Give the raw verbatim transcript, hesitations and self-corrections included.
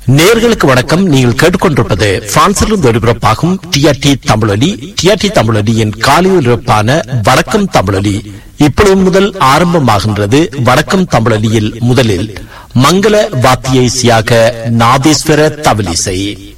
நேயர்களுக்கு வணக்கம். நீங்கள் கேட்டுக்கொண்டிருப்பது பிரான்சிலிருந்து ஒலிபரப்பாகும் டிஆர்டி தமிழொலி. டிஆர்டி தமிழொலியின் காலை ஒலிபரப்பான வணக்கம் தமிழொலி இப்பொழுது முதல் ஆரம்பமாகின்றது. வணக்கம் தமிழொலியில் முதலில் மங்கள வாத்திய இசையாக நாதேஸ்வர தவலிசை.